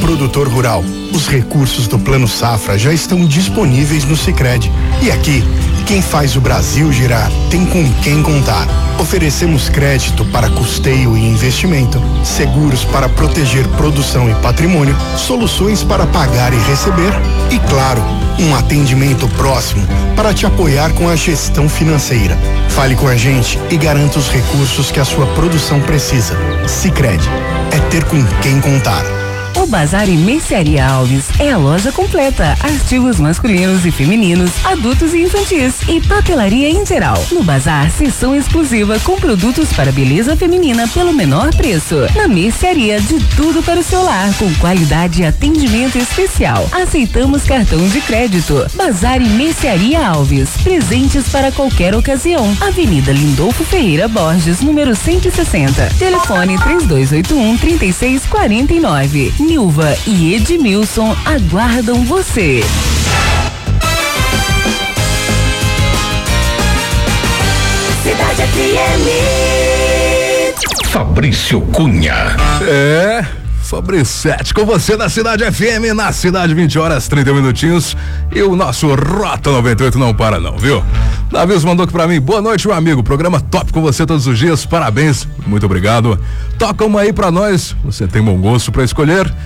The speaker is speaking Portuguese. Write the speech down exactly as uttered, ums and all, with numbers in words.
produtor rural. Os recursos do Plano Safra já estão disponíveis no Sicredi. E aqui, quem faz o Brasil girar tem com quem contar. Oferecemos crédito para custeio e investimento, seguros para proteger produção e patrimônio, soluções para pagar e receber e, claro, um atendimento próximo para te apoiar com a gestão financeira. Fale com a gente e garanta os recursos que a sua produção precisa. Sicredi, é ter com quem contar. O Bazar e Mercearia Alves é a loja completa, artigos masculinos e femininos, adultos e infantis e papelaria em geral. No Bazar, seção exclusiva com produtos para beleza feminina pelo menor preço. Na Mercearia, de tudo para o seu lar, com qualidade e atendimento especial. Aceitamos cartão de crédito. Bazar e Mercearia Alves, presentes para qualquer ocasião. Avenida Lindolfo Ferreira Borges, número cento e sessenta. Telefone três dois oito um, três seis quatro nove. Nilva e Edmilson aguardam você. Cidade F M. Fabrício Cunha. É, Fabricete com você na Cidade F M, na Cidade, vinte horas, trinta minutinhos. E o nosso Rota noventa e oito não para não, viu? Davis mandou aqui pra mim, boa noite, meu amigo, programa top com você todos os dias, parabéns, muito obrigado. Toca uma aí pra nós, você tem bom gosto pra escolher.